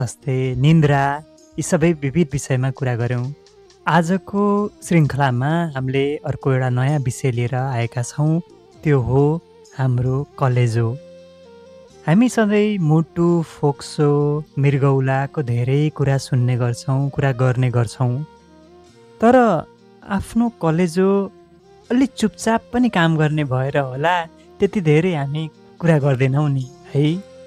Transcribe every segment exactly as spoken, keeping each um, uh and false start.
स्वास्थ्य, निन्द्रा यी सबै विविध विषयमा कुरा गऱ्यौँ। आजको श्रृङ्खलामा हामीले अर्को एउटा नयाँ विषय लिएर आएका छौँ, त्यो हो हाम्रो कलेजो। हामी सधैँ मुटु, फोक्सो, मृगौलाको धेरै कुरा सुन्ने गर्छौँ, कुरा गर्ने गर्छौँ, तर आफ्नो कलेजो अलि चुपचाप पनि काम गर्ने भएर होला त्यति धेरै हामी कुरा गर्दैनौँ नि, है?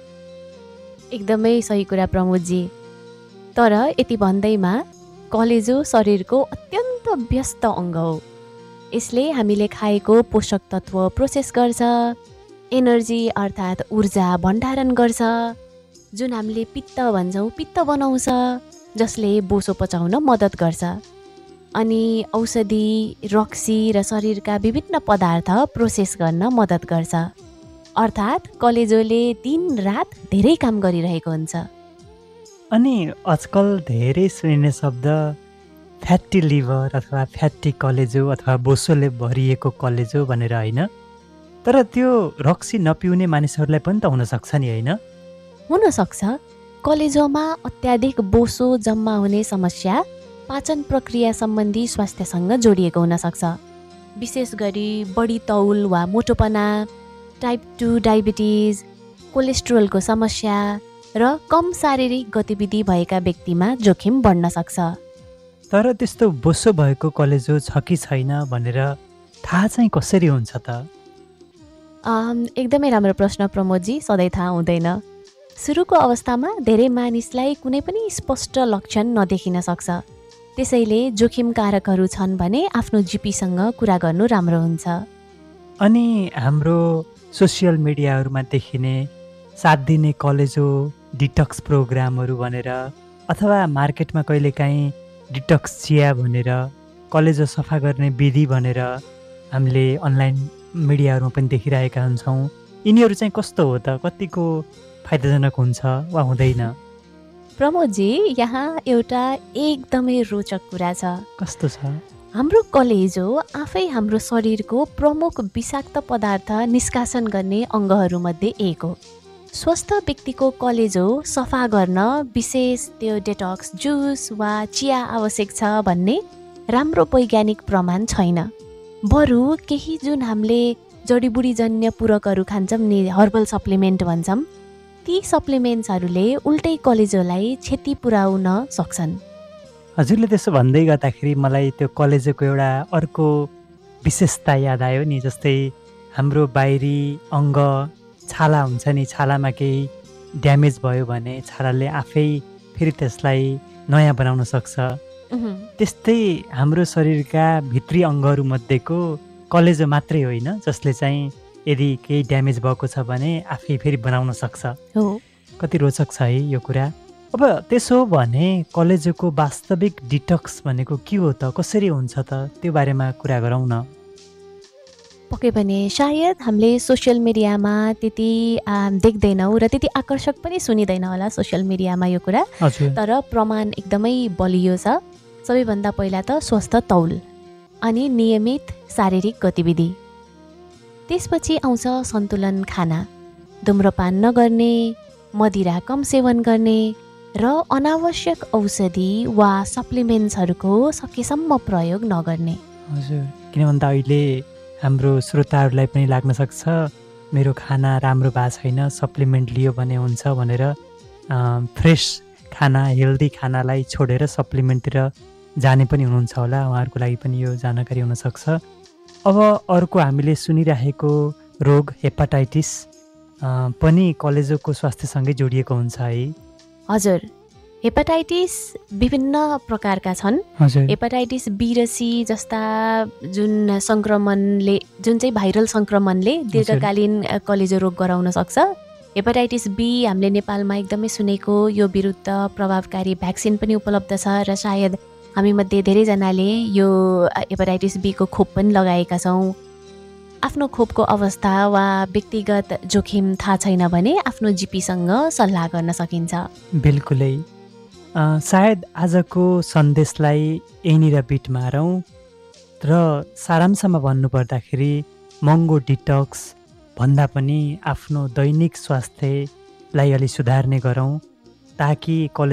एकदमै सही कुरा प्रमोदजी। तर यति भन्दैमा कलेजो शरीरको अत्यन्त व्यस्त अङ्ग हो। यसले हामीले खाएको पोषक तत्त्व प्रोसेस गर्छ, एनर्जी अर्थात् ऊर्जा भण्डारण गर्छ, जुन हामीले पित्त भन्छौँ पित्त बनाउँछ, जसले बोसो पचाउन मद्दत गर्छ। अनि औषधि, रक्सी र शरीरका विभिन्न पदार्थ प्रोसेस गर्न मद्दत गर्छ। अर्थात् कलेजोले दिन रात धेरै काम गरिरहेको हुन्छ। अनि आजकल धेरै सुनिने शब्द फ्याटी लिभर अथवा फ्याटी कलेजो अथवा बोसोले भरिएको कलेजो भनेर होइन, तर त्यो रक्सी नपिउने मानिसहरूलाई पनि त हुनसक्छ नि, होइन? हुनसक्छ। कलेजोमा अत्याधिक बोसो जम्मा हुने समस्या पाचन प्रक्रिया सम्बन्धी स्वास्थ्यसँग जोडिएको हुनसक्छ। विशेष गरी बढी तौल वा मोटोपना, टाइप टू डायबिटिज, कोलेस्ट्रोलको समस्या र कम शारीरिक गतिविधि भएका व्यक्तिमा जोखिम बढ्न सक्छ। तर त्यस्तो बोसो भएको कलेजो छ कि छैन भनेर थाहा चाहिँ कसरी हुन्छ त? आम, एकदमै राम्रो प्रश्न प्रमोदजी। सधैँ थाहा हुँदैन। सुरुको अवस्थामा धेरै मानिसलाई कुनै पनि स्पष्ट लक्षण नदेखिन सक्छ। त्यसैले जोखिम कारकहरू छन् भने आफ्नो जिपीसँग कुरा गर्नु राम्रो हुन्छ। अनि हाम्रो सोसियल मिडियाहरूमा देखिने सात दिने कलेजो डिटक्स प्रोग्रामहरू भनेर अथवा मार्केटमा कहिलेकाहीँ डिटक्स चिया भनेर, कलेजो सफा गर्ने विधि भनेर हामीले अनलाइन मिडियाहरूमा पनि देखिरहेका हुन्छौँ। यिनीहरू चाहिँ कस्तो हो त? कतिको फाइदाजनक हुन्छ वा हुँदैन? प्रमोदजी, यहाँ एउटा एकदमै रोचक कुरा छ। कस्तो छ? हाम्रो कलेजो आफै हाम्रो शरीरको प्रमुख विषाक्त पदार्थ निष्कासन गर्ने अङ्गहरूमध्ये एक हो। स्वस्थ व्यक्तिको कलेजो सफा गर्न विशेष त्यो डेटक्स जुस वा चिया आवश्यक छ भन्ने राम्रो वैज्ञानिक प्रमाण छैन। बरु केही जुन हामीले जडीबुडीजन्य पूरकहरू खान्छौँ नि, हर्बल सप्लिमेन्ट भन्छौँ, ती सप्लिमेन्ट्सहरूले उल्टै कलेजोलाई क्षति पुर्याउन सक्छन्। हजुरले त्यसो भन्दै गर्दाखेरि मलाई त्यो कलेजोको एउटा अर्को विशेषता याद आयो नि। जस्तै हाम्रो बाहिरी अङ्ग छाला हुन्छ नि, छालामा केही ड्यामेज भयो भने छालाले आफै फेरि त्यसलाई नयाँ बनाउन सक्छ। त्यस्तै हाम्रो शरीरका भित्री अङ्गहरूमध्येको कलेजो मात्रै होइन जसले चाहिँ यदि केही ड्यामेज भएको छ भने आफै फेरि बनाउन सक्छ। हो, कति रोचक छ है यो कुरा। अब त्यसो भने कलेजोको वास्तविक डिटक्स भनेको के हो त? कसरी हुन्छ त? त्यो बारेमा कुरा गरौँ न। पक्कै पनि सायद हामीले सोसियल मिडियामा त्यति देख्दैनौँ र त्यति आकर्षक पनि सुनिँदैन होला सोसियल मिडियामा यो कुरा। तर प्रमाण एकदमै बलियो छ। सबैभन्दा पहिला त स्वस्थ तौल अनि नियमित शारीरिक गतिविधि, त्यसपछि आउँछ सन्तुलन खाना, धुम्रपान नगर्ने, मदिरा कम सेवन गर्ने र अनावश्यक औषधि वा सप्लिमेन्ट्सहरूको सकेसम्म प्रयोग नगर्ने। हजुर, किन भन्दा अहिले हाम्रो श्रोताहरूलाई पनि लाग्न सक्छ मेरो खाना राम्रो भएको छैन, सप्लिमेन्ट लियो भने हुन्छ भनेर फ्रेस खाना, हेल्दी खानालाई छोडेर सप्लिमेन्टतिर जाने पनि हुनुहुन्छ होला। उहाँहरूको लागि पनि यो जानकारी हुनसक्छ। अब अर्को हामीले सुनिरहेको रोग हेपाटाइटिस पनि कलेजोको स्वास्थ्यसँगै जोडिएको हुन्छ है? हजुर, हेपाटाइटिस विभिन्न प्रकारका छन्। हेपाटाइटिस बी र सी जस्ता जुन सङ्क्रमणले, जुन चाहिँ भाइरल सङ्क्रमणले दीर्घकालीन कलेजो रोग गराउन सक्छ। हेपाटाइटिस बी हामीले नेपालमा एकदमै सुनेको, यो विरुद्ध प्रभावकारी भ्याक्सिन पनि उपलब्ध छ र सायद हामीमध्ये धेरैजनाले यो हेपाटाइटिस बीको खोप पनि लगाएका छौँ। आफ्नो खोपको अवस्था वा व्यक्तिगत जोखिम थाहा छैन भने आफ्नो जिपीसँग सल्लाह गर्न सकिन्छ। बिल्कुलै। सायद आजको सन्देशलाई यहीँनिर बिट मारौँ र सारांशमा भन्नुपर्दाखेरि महँगो डिटक्स भन्दा पनि आफ्नो दैनिक स्वास्थ्यलाई अलि सुधार्ने गरौँ। ताकि कलेज